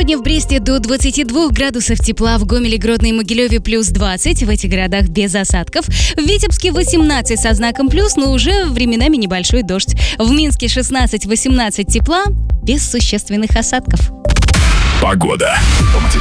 Сегодня в Бресте до 22 градусов тепла, в Гомеле, Гродно и Могилеве плюс 20, в этих городах без осадков. В Витебске 18 со знаком плюс, но уже временами небольшой дождь. В Минске 16-18 тепла, без существенных осадков. Погода.